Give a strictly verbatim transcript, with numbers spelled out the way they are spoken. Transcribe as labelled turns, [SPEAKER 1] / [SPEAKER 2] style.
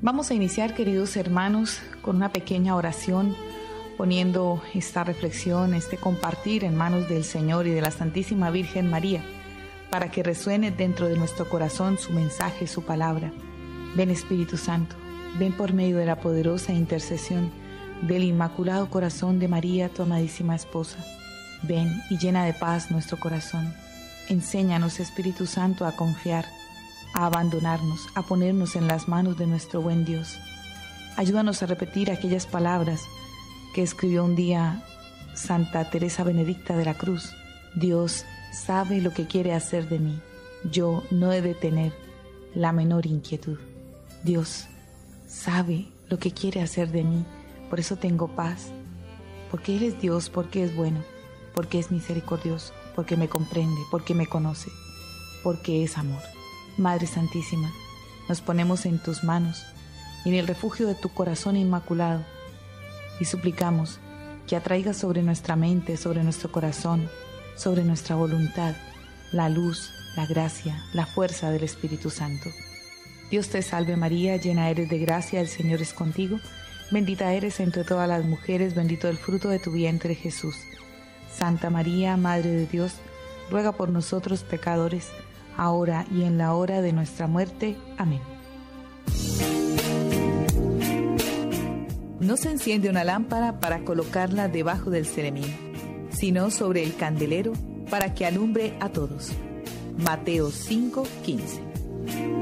[SPEAKER 1] Vamos a iniciar, queridos hermanos, con una pequeña oración, poniendo esta reflexión, este compartir en manos del Señor y de la Santísima Virgen María, para que resuene dentro de nuestro corazón su mensaje, su palabra. Ven, Espíritu Santo, ven por medio de la poderosa intercesión del Inmaculado Corazón de María, tu amadísima esposa. Ven y llena de paz nuestro corazón. Enséñanos, Espíritu Santo, a confiar, a abandonarnos, a ponernos en las manos de nuestro buen Dios. Ayúdanos a repetir aquellas palabras que escribió un día Santa Teresa Benedicta de la Cruz. Dios sabe lo que quiere hacer de mí. Yo no he de tener la menor inquietud. Dios sabe lo que quiere hacer de mí. Por eso tengo paz. Porque Él es Dios, porque es bueno, porque es misericordioso, porque me comprende, porque me conoce, porque es amor. Madre Santísima, nos ponemos en tus manos y en el refugio de tu corazón inmaculado y suplicamos que atraigas sobre nuestra mente, sobre nuestro corazón, sobre nuestra voluntad, la luz, la gracia, la fuerza del Espíritu Santo. Dios te salve María, llena eres de gracia, el Señor es contigo, bendita eres entre todas las mujeres, bendito el fruto de tu vientre Jesús. Santa María, Madre de Dios, ruega por nosotros pecadores, ahora y en la hora de nuestra muerte. Amén.
[SPEAKER 2] No se enciende una lámpara para colocarla debajo del celemín, sino sobre el candelero para que alumbre a todos. Mateo cinco, quince.